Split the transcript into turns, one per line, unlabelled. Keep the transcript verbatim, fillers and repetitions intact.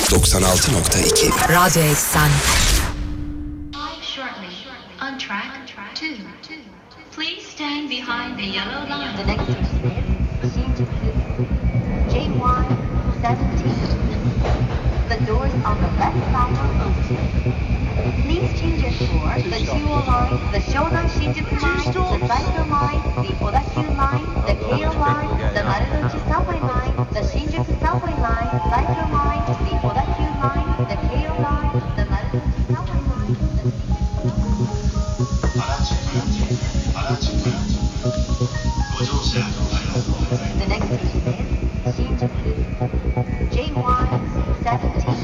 doksan altı nokta iki
Radyo Eksen.
Shortly on track two. Please stand behind the yellow line.
The next station is Shinjuku, J Y seventeen. The doors on the left side are open. Please change your floor, the Chuo line, the Shonan Shinjuku line, the Saito line, the Odakyu line, the Keio line, the Marunouchi subway line, the Shinjuku subway line, Saito line, the Odakyu line, the Keio line, the Marunouchi subway line, the The next station is Shinjuku, J Y seventeen.